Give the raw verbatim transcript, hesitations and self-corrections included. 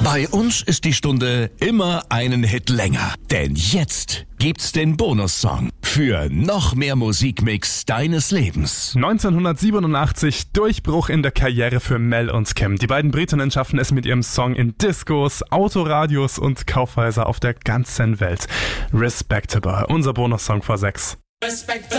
Bei uns ist die Stunde immer einen Hit länger. Denn jetzt gibt's den Bonussong für noch mehr Musikmix deines Lebens. neunzehnhundertsiebenundachtzig, Durchbruch in der Karriere für Mel und Kim. Die beiden Britinnen schaffen es mit ihrem Song in Discos, Autoradios und Kaufhäuser auf der ganzen Welt. Respectable, unser Bonussong vor sechs. Respect the